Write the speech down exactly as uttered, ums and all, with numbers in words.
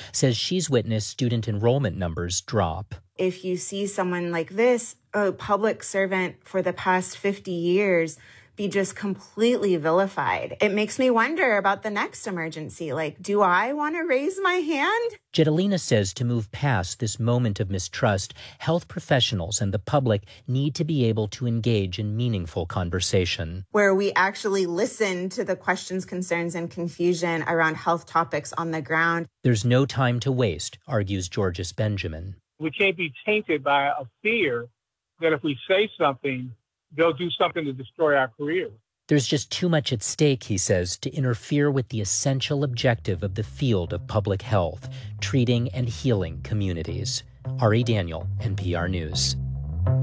says she's witnessed student enrollment numbers drop. If you see someone like this, a public servant for the past fifty years, be just completely vilified, it makes me wonder about the next emergency. Like, do I want to raise my hand? Jedalina says to move past this moment of mistrust, health professionals and the public need to be able to engage in meaningful conversation, where we actually listen to the questions, concerns, and confusion around health topics on the ground. There's no time to waste, argues Georges Benjamin. We can't be tainted by a fear that if we say something, they'll do something to destroy our careers. There's just too much at stake, he says, to interfere with the essential objective of the field of public health, treating and healing communities. Ari Daniel, N P R News.